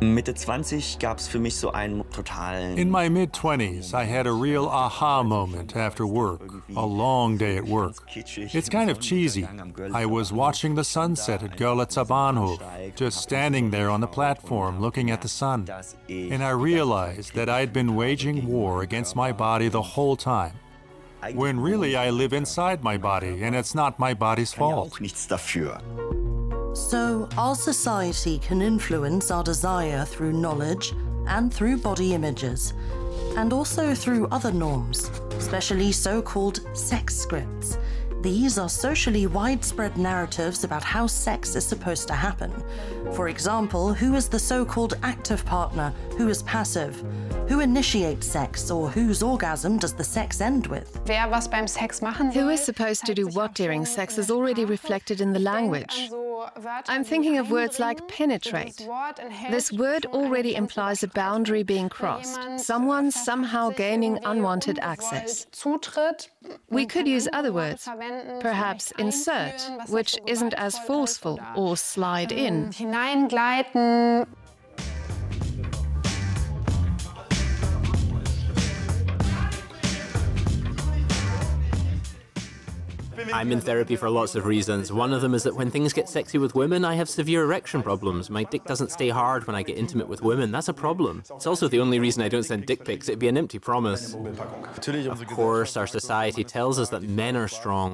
Mitte 20 gab's für mich so einen totalen. In my mid-20s, I had a real aha moment after work, a long day at work. It's kind of cheesy. I was watching the sunset at Görlitzer Bahnhof, just standing there on the platform looking at the sun. And I realized that I'd been waging war against my body the whole time, when really I live inside my body and it's not my body's fault. Nichts dafür. So, our society can influence our desire through knowledge and through body images, and also through other norms, especially so-called sex scripts. These are socially widespread narratives about how sex is supposed to happen. For example, who is the so-called active partner, who is passive, who initiates sex, or whose orgasm does the sex end with? Who is supposed to do what during sex is already reflected in the language. I'm thinking of words like penetrate. This word already implies a boundary being crossed, someone somehow gaining unwanted access. We could use other words, perhaps insert, which isn't as forceful, or slide in. I'm in therapy for lots of reasons. One of them is that when things get sexy with women, I have severe erection problems. My dick doesn't stay hard when I get intimate with women. That's a problem. It's also the only reason I don't send dick pics. It'd be an empty promise. Of course, our society tells us that men are strong.